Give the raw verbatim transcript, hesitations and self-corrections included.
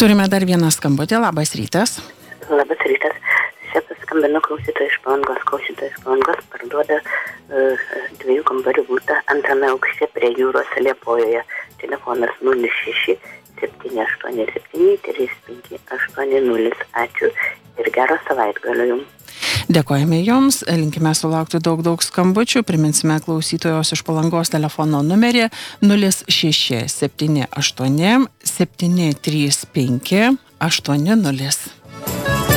Turime dar vieną skambutį. Labas rytas. Labas rytas. Čia paskambino klausytojas iš Palangos. Klausytojas Palangos parduoda uh, dviejų kambarių butą antrame aukšte prie jūros Liepojoje. Telefonas nulis šeši septyni aštuoni septyni trys penki aštuoni nulis. Ačiū ir gero savaitgalio jums. Dėkojame Jums, linkime sulaukti daug daug skambučių, priminsime klausytojos iš Palangos telefono numerį nulis šeši septyni aštuoni septyni trys penki aštuoni nulis.